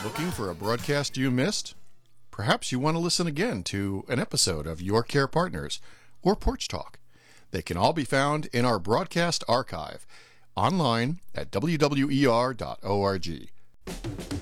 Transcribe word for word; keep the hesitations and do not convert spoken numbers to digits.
Looking for a broadcast you missed? Perhaps you want to listen again to an episode of Your Care Partners or Porch Talk. They can all be found in our broadcast archive online at w w e r dot org.